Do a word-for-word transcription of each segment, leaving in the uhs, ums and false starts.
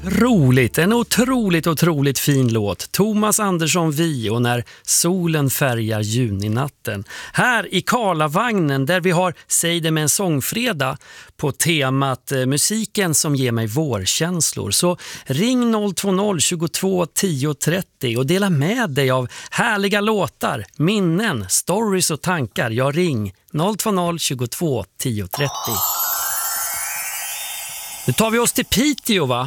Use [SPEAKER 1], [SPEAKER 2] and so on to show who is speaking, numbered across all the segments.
[SPEAKER 1] Roligt, en otroligt, otroligt fin låt. Thomas Andersson Vi och När solen färgar juninatten. Här i Karlavagnen där vi har Säg det med en sångfredag på temat eh, musiken som ger mig vårkänslor. Så ring noll två noll tjugotvå tio trettio och dela med dig av härliga låtar, minnen, stories och tankar. Jag ring noll två noll tjugotvå tio trettio. Nu tar vi oss till Piteå, va?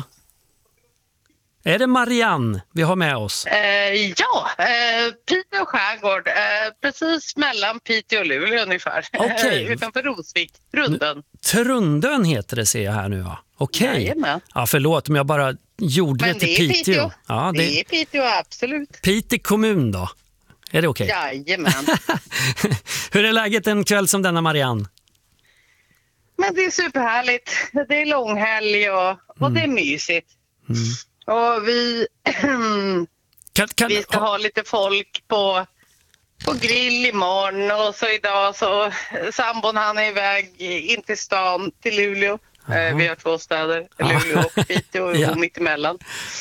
[SPEAKER 1] Är det Marianne vi har med oss?
[SPEAKER 2] Eh, ja, eh, Piteå skärgård. Eh, precis mellan Piteå och Luleå ungefär.
[SPEAKER 1] Okej.
[SPEAKER 2] Eh, utanför Rosvik, Trundön.
[SPEAKER 1] Trundön heter det, ser jag här nu, va? Okej.
[SPEAKER 2] Jajamän.
[SPEAKER 1] Ja, förlåt om jag bara gjorde
[SPEAKER 2] Men
[SPEAKER 1] det till
[SPEAKER 2] det är
[SPEAKER 1] Piteå.
[SPEAKER 2] Piteå.
[SPEAKER 1] Ja, det...
[SPEAKER 2] det är Piteå, absolut.
[SPEAKER 1] Piteå kommun då? Är det okej?
[SPEAKER 2] Jajamän.
[SPEAKER 1] Hur är läget en kväll som denna, Marianne?
[SPEAKER 2] Men det är superhärligt. Det är långhelg och, och
[SPEAKER 1] Mm.
[SPEAKER 2] det är mysigt.
[SPEAKER 1] Mm.
[SPEAKER 2] Och vi,
[SPEAKER 1] Kan, kan,
[SPEAKER 2] vi ska ha lite folk på, på grill imorgon. Och så idag så sambon han är iväg in till stan, till Luleå. Eh, vi har två städer, Luleå och Piteå och
[SPEAKER 1] Ja.
[SPEAKER 2] mitt emellan.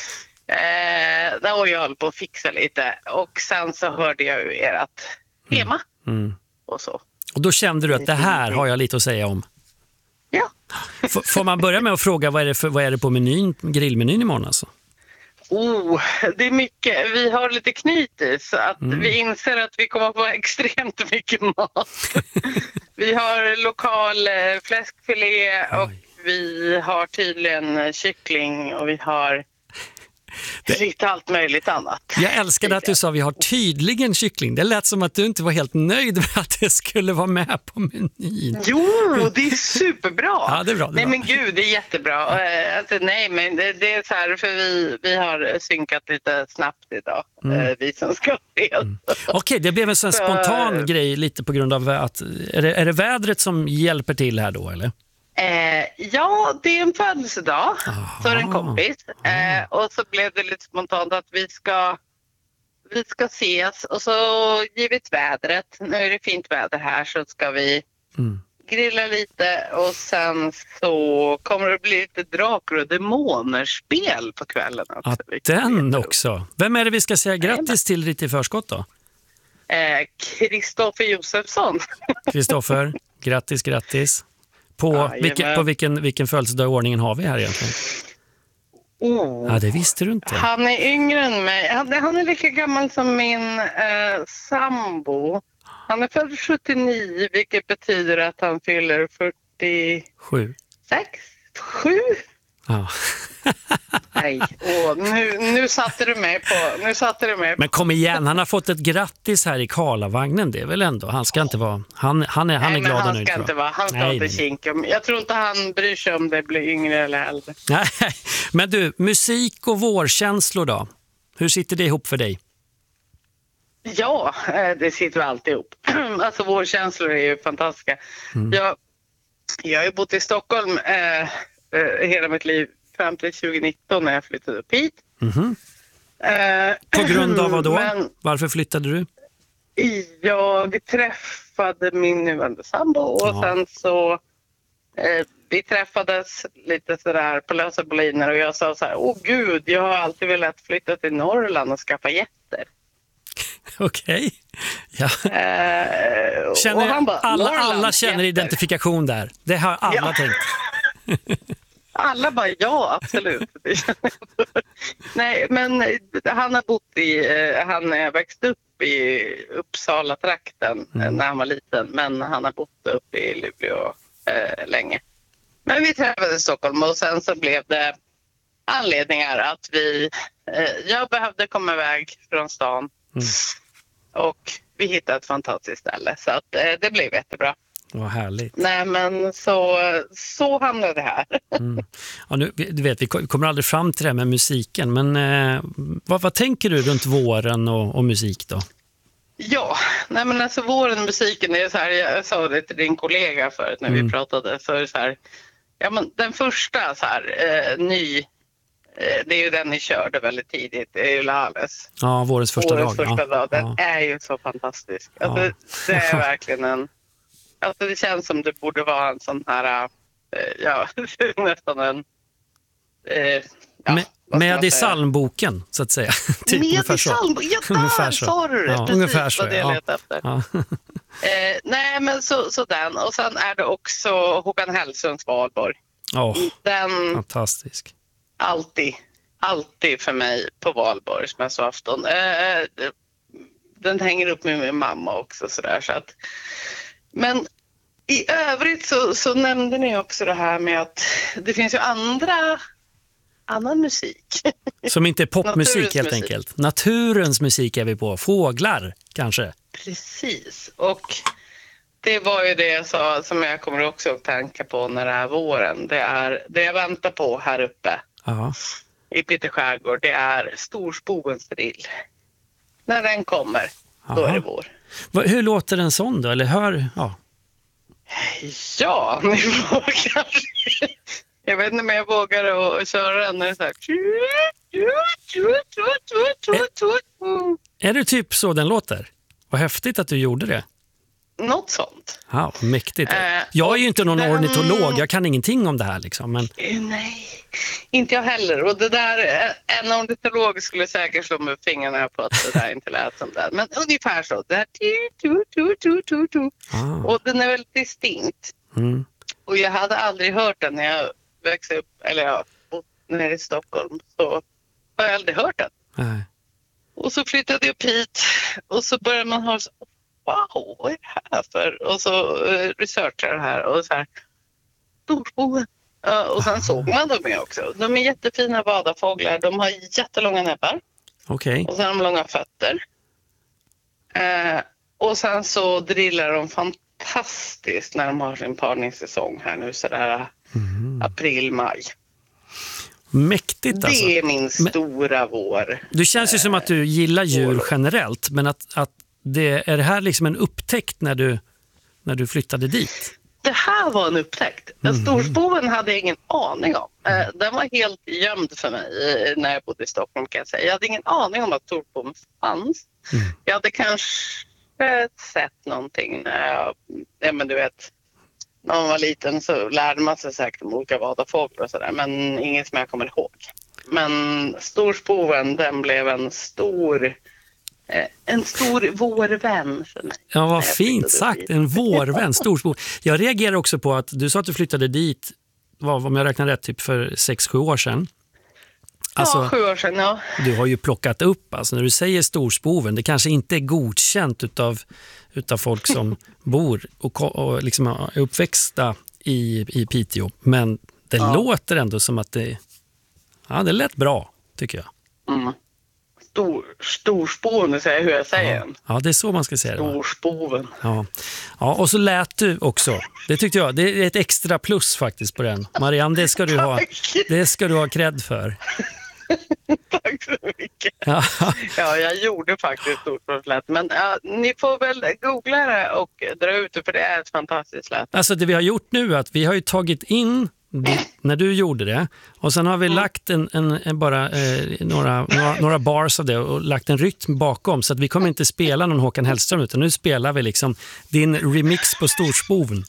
[SPEAKER 2] Eh, där jag höll på att fixa lite. Och sen så hörde jag ju ert tema.
[SPEAKER 1] Mm.
[SPEAKER 2] Och så.
[SPEAKER 1] Och då kände du att det här har jag lite att säga om.
[SPEAKER 2] Ja.
[SPEAKER 1] F- får man börja med att fråga vad är det, för, vad är det på menyn, grillmenyn imorgon alltså?
[SPEAKER 2] Oh, det är mycket. Vi har lite knytis så att
[SPEAKER 1] Mm.
[SPEAKER 2] vi inser att vi kommer att få extremt mycket mat. Vi har lokal eh, fläskfilé och
[SPEAKER 1] Oj.
[SPEAKER 2] vi har tydligen kyckling och vi har
[SPEAKER 1] Det-
[SPEAKER 2] lite allt möjligt annat.
[SPEAKER 1] Jag älskade att du sa vi har tydligen kyckling. Det lät som att du inte var helt nöjd med att det skulle vara med på menyn.
[SPEAKER 2] Jo, det är superbra.
[SPEAKER 1] Ja, det är bra, det är
[SPEAKER 2] nej
[SPEAKER 1] bra.
[SPEAKER 2] men gud, det är jättebra. Eh, Alltså, nej men det, det är så här för vi, vi har synkat lite snabbt idag.
[SPEAKER 1] Mm.
[SPEAKER 2] eh, Vi som ska med.
[SPEAKER 1] Okej, det blev en sån
[SPEAKER 2] För-
[SPEAKER 1] spontan grej lite på grund av att... Är det, är det vädret som hjälper till här då, eller?
[SPEAKER 2] Eh, ja, det är en födelsedag
[SPEAKER 1] Aha.
[SPEAKER 2] för en kompis. Eh, och så blev det lite spontant att vi ska, vi ska ses. Och så givet vädret, nu är det fint väder här, så ska vi
[SPEAKER 1] Mm.
[SPEAKER 2] grilla lite. Och sen så kommer det bli lite drakar och demoner-spel på kvällen.
[SPEAKER 1] Ja,
[SPEAKER 2] Också, vilket är
[SPEAKER 1] den
[SPEAKER 2] jätteroligt.
[SPEAKER 1] också. Vem är det vi ska säga grattis till lite i förskott då?
[SPEAKER 2] Eh, Kristoffer Josefsson.
[SPEAKER 1] Kristoffer, grattis, grattis. På,
[SPEAKER 2] Jajamän.
[SPEAKER 1] vilken, på vilken, vilken födelsedag i ordningen har vi här egentligen?
[SPEAKER 2] Oh.
[SPEAKER 1] Ja, det visste du inte.
[SPEAKER 2] Han är yngre än mig. Han, han är lika gammal som min eh, sambo. Han är född sjuttionio, vilket betyder att han fyller fyrtiosex?
[SPEAKER 1] Sju.
[SPEAKER 2] Sju?
[SPEAKER 1] Ja.
[SPEAKER 2] Nej, Åh, nu, nu satte du mig på... Nu satte du mig på.
[SPEAKER 1] Men kom igen, han har fått ett grattis här i Karlavagnen, det är väl ändå. Han ska inte vara... Han, han är, han
[SPEAKER 2] Nej,
[SPEAKER 1] är
[SPEAKER 2] men
[SPEAKER 1] glad och
[SPEAKER 2] han
[SPEAKER 1] nöjd,
[SPEAKER 2] ska
[SPEAKER 1] tror
[SPEAKER 2] inte
[SPEAKER 1] jag.
[SPEAKER 2] vara. Han ska
[SPEAKER 1] Nej,
[SPEAKER 2] inte
[SPEAKER 1] nej.
[SPEAKER 2] kinka. Jag tror inte han bryr sig om det blir yngre eller äldre.
[SPEAKER 1] Nej, men du, musik och vårkänslor då? Hur sitter det ihop för dig?
[SPEAKER 2] Ja, eh, det sitter alltid ihop. Alltså våra känslor är ju fantastiska.
[SPEAKER 1] Mm.
[SPEAKER 2] Jag, jag har ju bott i Stockholm eh, eh, hela mitt liv fram till tjugonitton när jag flyttade upp hit.
[SPEAKER 1] Mhm.
[SPEAKER 2] Eh,
[SPEAKER 1] På grund av vad då?
[SPEAKER 2] Men
[SPEAKER 1] Varför flyttade du?
[SPEAKER 2] jag träffade min nuvarande sambo och
[SPEAKER 1] Ja.
[SPEAKER 2] sen så eh, vi träffades lite sådär på lösa boliner och jag sa så här: åh gud, jag har alltid velat flytta till Norrland och skaffa getter.
[SPEAKER 1] Okej. Ja.
[SPEAKER 2] Eh, och
[SPEAKER 1] Känner,
[SPEAKER 2] han bara,
[SPEAKER 1] alla,
[SPEAKER 2] "Norrland,
[SPEAKER 1] alla känner
[SPEAKER 2] jätter."
[SPEAKER 1] identifikation där. Det har alla
[SPEAKER 2] Ja.
[SPEAKER 1] tänkt.
[SPEAKER 2] Alla bara ja, absolut. Nej, men han har bott i, eh, han är växt upp i Uppsala-trakten eh,
[SPEAKER 1] Mm.
[SPEAKER 2] när han var liten, men han har bott upp i Luleå eh, länge. Men vi träffades i Stockholm och sen så blev det anledningar att vi, eh, jag behövde komma iväg från stan
[SPEAKER 1] Mm.
[SPEAKER 2] och vi hittade ett fantastiskt ställe så att eh, det blev jättebra.
[SPEAKER 1] Vad härligt.
[SPEAKER 2] Nej, men så, så hamnade det här.
[SPEAKER 1] Mm. Ja, nu, du vet, vi kommer aldrig fram till det här med musiken, men eh, vad, vad tänker du runt våren och, och musik då?
[SPEAKER 2] Ja, nej men alltså våren musiken är så här, jag sa det till din kollega förut när
[SPEAKER 1] Mm.
[SPEAKER 2] vi pratade, så är det så här, ja men den första så här, eh, ny, eh, det är ju den ni körde väldigt tidigt, det är ju Lales.
[SPEAKER 1] Ja, vårens första
[SPEAKER 2] Årets
[SPEAKER 1] dag.
[SPEAKER 2] första
[SPEAKER 1] ja.
[SPEAKER 2] dag, den
[SPEAKER 1] Ja.
[SPEAKER 2] är ju så fantastisk. Alltså,
[SPEAKER 1] Ja.
[SPEAKER 2] det är verkligen en, alltså det känns som det borde vara en sån här, eh, ja nästan en, eh, Ja,
[SPEAKER 1] med
[SPEAKER 2] vad ska
[SPEAKER 1] med
[SPEAKER 2] man
[SPEAKER 1] i
[SPEAKER 2] säga?
[SPEAKER 1] psalmboken, så att säga. typ
[SPEAKER 2] Med
[SPEAKER 1] ungefär
[SPEAKER 2] i
[SPEAKER 1] så.
[SPEAKER 2] psalmboken, ja där
[SPEAKER 1] Ungefär så.
[SPEAKER 2] sa du det.
[SPEAKER 1] Ja,
[SPEAKER 2] Precis
[SPEAKER 1] ungefär så,
[SPEAKER 2] vad det jag
[SPEAKER 1] ja.
[SPEAKER 2] letade efter.
[SPEAKER 1] Ja.
[SPEAKER 2] Eh, nej, men så, så den. Och sen är det också Håkan Hellströms Valborg.
[SPEAKER 1] Åh,
[SPEAKER 2] Den
[SPEAKER 1] fantastisk.
[SPEAKER 2] alltid, alltid för mig på valborgsmässoafton. Eh, den hänger upp med min mamma också. Så där, så att, men i övrigt så, så nämnde ni också det här med att det finns ju andra, annan musik.
[SPEAKER 1] Som inte är popmusik
[SPEAKER 2] Naturens
[SPEAKER 1] helt
[SPEAKER 2] musik.
[SPEAKER 1] enkelt. Naturens musik är vi på. Fåglar kanske.
[SPEAKER 2] Precis. Och det var ju det jag sa som jag kommer också att tänka på när det är våren. Det är det jag väntar på här uppe
[SPEAKER 1] Ja.
[SPEAKER 2] i Piteå skärgård. Det är storspogens drill. När den kommer, då
[SPEAKER 1] Aha.
[SPEAKER 2] är det vår.
[SPEAKER 1] Va- Hur låter en sån då? Eller hör... Ja.
[SPEAKER 2] Ja, ni får kanske... Jag vet inte om jag vågar att köra den när det är så här...
[SPEAKER 1] Är det typ så den låter? Vad häftigt att du gjorde det.
[SPEAKER 2] Något sånt.
[SPEAKER 1] Ja, mäktigt.
[SPEAKER 2] Eh,
[SPEAKER 1] Jag är ju inte någon
[SPEAKER 2] den-
[SPEAKER 1] ornitolog, jag kan ingenting om det här liksom. Men
[SPEAKER 2] Eh, Nej, inte jag heller. Och det där, eh, en ornitolog skulle säkert slå med fingrarna på att det där inte lät som det. Men ungefär så. Det här, tu, tu, tu, tu, tu, tu.
[SPEAKER 1] ah,
[SPEAKER 2] Och den är väldigt distinkt.
[SPEAKER 1] mm.
[SPEAKER 2] Och jag hade aldrig hört den när jag växte upp, eller jag bott nere i Stockholm. Så har jag aldrig hört den.
[SPEAKER 1] Nej.
[SPEAKER 2] Och så flyttade jag upp hit och så började man ha så, wow, vad är det här för? Och så uh, researchade jag det här och så här, storspoven. Uh, och sen såg man dem ju också. De är jättefina vadarfåglar. De har jättelånga näbbar
[SPEAKER 1] Okej.
[SPEAKER 2] och sen har de långa fötter. Uh, och sen så drillar de fantastiskt när de har sin parningssäsong här nu sådär
[SPEAKER 1] Mm.
[SPEAKER 2] april, maj.
[SPEAKER 1] Mäktigt alltså.
[SPEAKER 2] Det är min stora vår.
[SPEAKER 1] Du känns ju som att du gillar djur
[SPEAKER 2] vår.
[SPEAKER 1] generellt, men att, att det, är det här liksom en upptäckt när du, när du flyttade dit?
[SPEAKER 2] Det här var en upptäckt.
[SPEAKER 1] Mm.
[SPEAKER 2] Storspoven hade jag ingen aning om. Eh, Den var helt gömd för mig eh, när jag bodde i Stockholm kan jag säga. Jag hade ingen aning om att storspoven fanns.
[SPEAKER 1] Mm.
[SPEAKER 2] Jag hade kanske sett någonting när jag, ja men du vet, när man var liten så lärde man sig säkert om olika vadarfåglar och sådär. Men inget som jag kommer ihåg. Men storspoven, den blev en stor, eh, en stor vårvän för mig.
[SPEAKER 1] Ja, vad
[SPEAKER 2] när jag
[SPEAKER 1] fint
[SPEAKER 2] flyttade
[SPEAKER 1] sagt.
[SPEAKER 2] dit.
[SPEAKER 1] En vårvän, storspår. Jag reagerar också på att du sa att du flyttade dit, vad, om jag räknar rätt, typ för sex sju år sedan. Alltså,
[SPEAKER 2] ja, sju år sedan, ja.
[SPEAKER 1] du har ju plockat upp, alltså när du säger storspoven, det kanske inte är godkänt utav, utav folk som bor och, ko- och liksom är uppväxta i, i Piteå. Men det
[SPEAKER 2] Ja.
[SPEAKER 1] låter ändå som att det, ja, det lät bra, tycker jag.
[SPEAKER 2] Mm. Stor, storspående säger jag hur jag säger den.
[SPEAKER 1] Ja, det är så man ska säga det. va?
[SPEAKER 2] Storspoven.
[SPEAKER 1] Ja. Ja, och så lät du också. Det tyckte jag. Det är ett extra plus faktiskt på den. Marianne, det ska du ha, det ska du ha cred för.
[SPEAKER 2] Tack så mycket.
[SPEAKER 1] Ja.
[SPEAKER 2] Ja, jag gjorde faktiskt storspånsläte. Men ja, ni får väl googla det och dra ut det för det är ett fantastiskt läte.
[SPEAKER 1] Alltså det vi har gjort nu är att vi har ju tagit in det, när du gjorde det, och sen har vi lagt en, en, en bara eh, några, några, några bars av det och lagt en rytm bakom, så att vi kommer inte spela någon Håkan Hellström, utan nu spelar vi liksom din remix på storspoven.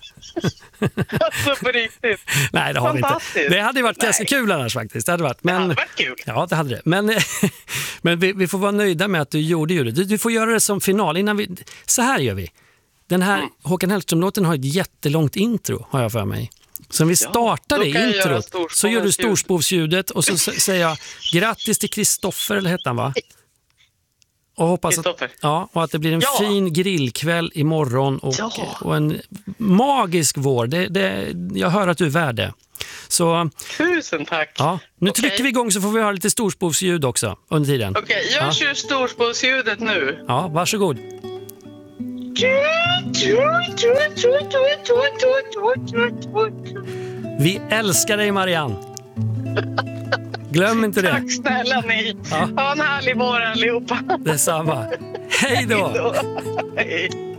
[SPEAKER 2] Alltså på riktigt.
[SPEAKER 1] Nej, det har vi inte.
[SPEAKER 2] Fantastiskt.
[SPEAKER 1] Det hade ju varit
[SPEAKER 2] Nej.
[SPEAKER 1] ganska kul annars faktiskt. Det hade varit.
[SPEAKER 2] Det
[SPEAKER 1] Men,
[SPEAKER 2] hade varit kul.
[SPEAKER 1] ja, det hade det. Men, men vi, vi får vara nöjda med att du gjorde ju det. Du, du får göra det som final. Innan vi, så här gör vi. Den här
[SPEAKER 2] Mm.
[SPEAKER 1] Håkan Hellström-låten har ett jättelångt intro, har jag för mig. Så om vi startar
[SPEAKER 2] då
[SPEAKER 1] det
[SPEAKER 2] kan jag göra
[SPEAKER 1] introt,
[SPEAKER 2] storspovens
[SPEAKER 1] så gör du
[SPEAKER 2] ljud.
[SPEAKER 1] storspovsljudet och så s- säger jag grattis till Kristoffer, eller hette han, va? Och hoppas att,
[SPEAKER 2] Kristoffer.
[SPEAKER 1] ja, och att det blir en
[SPEAKER 2] Ja.
[SPEAKER 1] fin grillkväll imorgon och,
[SPEAKER 2] Ja.
[SPEAKER 1] och en magisk vår. Det, det, jag hör att du är värd det. Så
[SPEAKER 2] Tusen tack.
[SPEAKER 1] ja, nu
[SPEAKER 2] Okej.
[SPEAKER 1] trycker vi igång så får vi ha lite storspovsljud också under tiden.
[SPEAKER 2] Okej, jag
[SPEAKER 1] Ja.
[SPEAKER 2] kör storspåsljudet nu.
[SPEAKER 1] Ja, varsågod. Vi älskar dig, Marianne. Glöm inte det.
[SPEAKER 2] Tack snälla ni.
[SPEAKER 1] Ja.
[SPEAKER 2] Ha en härlig vår allihopa.
[SPEAKER 1] Detsamma. Hej då!
[SPEAKER 2] Hej.